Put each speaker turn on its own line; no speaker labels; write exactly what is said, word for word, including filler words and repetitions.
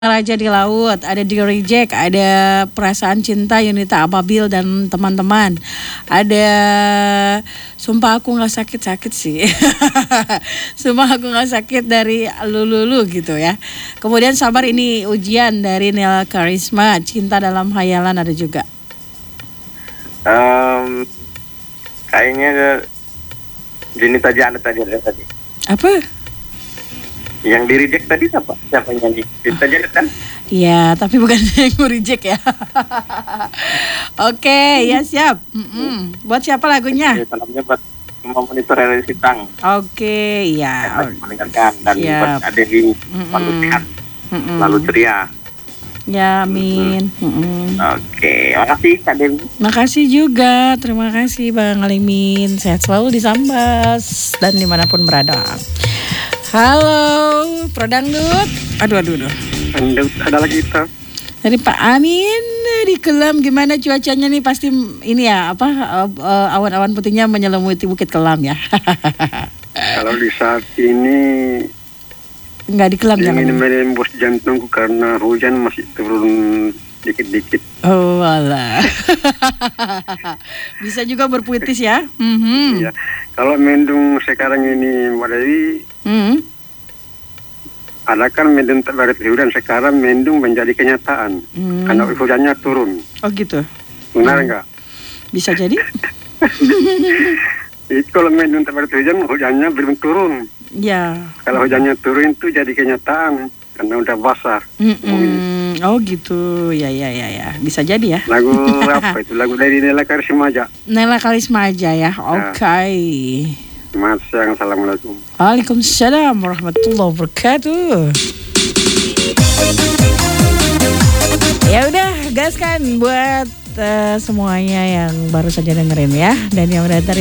Raja di Laut, ada di Reject, ada Perasaan Cinta Yunita Ababil dan teman-teman. Ada Sumpah Aku Gak Sakit-Sakit sih. Sumpah Aku Gak Sakit dari Lululu gitu ya. Kemudian Sabar Ini Ujian dari Nela Karisma, Cinta Dalam Hayalan ada juga.
Um, kayaknya Junita Jana tadi ada tadi.
Apa?
Yang di reject tadi siapa? Siapa yang nyanyi? Junita Jana kan?
Iya, tapi bukan yang reject ya. Oke, ya siap. Mm-mm. Buat siapa lagunya?
Ya, salamnya buat semua monitor relasi Tang.
Oke, ya.
Mendengarkan dan
Siap.
buat Adeli selalu sehat,
Mm-mm.
selalu ceria.
Ya, amin. Mm-mm.
Oke, makasih Kak Dewi.
Makasih juga, terima kasih Bang Alimin. Sehat selalu di Sambas dan dimanapun berada. Halo, Prodangdut. Aduh, aduh, aduh.
Anda ada lagi kita.
Dari Pak Amin di Kelam, gimana cuacanya nih? Pasti ini ya apa uh, uh, awan-awan putihnya menyelimuti Bukit Kelam ya.
Kalau di saat ini
Enggak di Kelam jangan.
ingin menembus jantungku karena hujan masih turun dikit-dikit.
Oh alah. Bisa juga berpuitis ya. Mm-hmm.
Iya. Kalau mendung sekarang ini Mbak Dewi,
Mm-hmm.
ada kan mendung tak baru hujan, sekarang mendung menjadi kenyataan.
Mm.
Karena hujannya turun.
Oh gitu.
Benar enggak?
Bisa jadi.
Itu kalau mendung tak baru hujan, hujannya belum turun.
Ya.
Kalau hujannya turun itu jadi kenyataan karena udah basah.
Mm-mm. Oh gitu, ya ya ya ya, bisa jadi ya.
Lagu apa itu? Lagu dari Nela Karisma aja.
Nela Karisma aja ya, oke. Okay.
Selamat siang, assalamualaikum.
Waalaikumsalam warahmatullahi wabarakatuh. Ya udah, gas kan buat uh, semuanya yang baru saja dengerin ya, dan yang udah dari